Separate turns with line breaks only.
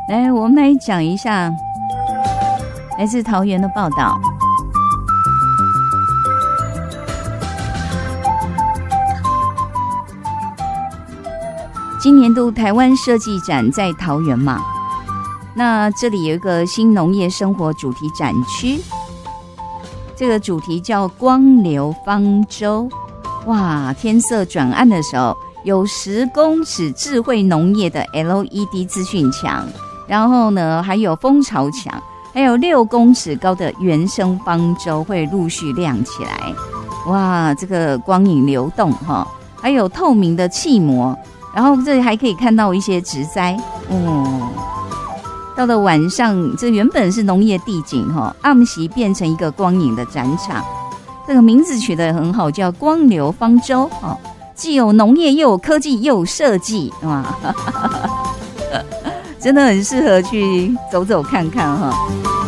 来，我们来讲一下来自桃园的报道。今年度台湾设计展在桃园嘛，那这里有一个新农业生活主题展区，这个主题叫光流方舟。哇，天色转暗的时候，有10公尺智慧农业的 LED 资讯墙，然后呢还有蜂巢墙，还有6公尺高的原生方舟会陆续亮起来。哇，这个光影流动哈，还有透明的气膜，然后这里还可以看到一些植栽。到了晚上，这原本是农业地景哈，暗时变成一个光影的展场。这个名字取得很好，叫光流方舟哦，既有农业又有科技又有设计，哇，真的很适合去走走看看哈。